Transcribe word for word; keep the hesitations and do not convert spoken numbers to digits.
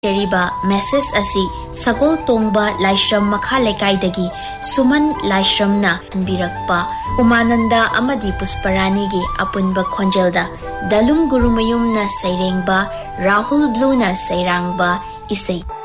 Cheriba message asi Sagol Tongba Laishram Makha Lekaidagi Suman Laishramna Anbirakpa Umananda Amadi Pusparanigi Apunba Khonjelda Dalum Gurumayumna Sairengba Rahul Bluna Sairangba Isai